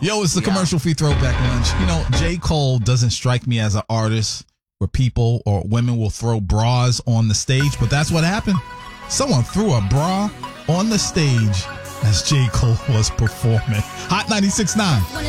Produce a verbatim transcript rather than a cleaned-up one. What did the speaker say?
Yo, it's the Yeah. commercial free throwback lunch. You know, J. Cole doesn't strike me as an artist where people or women will throw bras on the stage, but that's what happened. Someone threw a bra on the stage as J. Cole was performing. Hot ninety-six point nine.